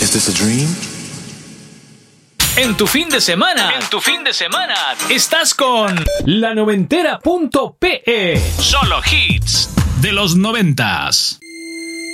Is this a dream? En tu fin de semana, estás con La Noventera.pe. Solo hits de los 90s.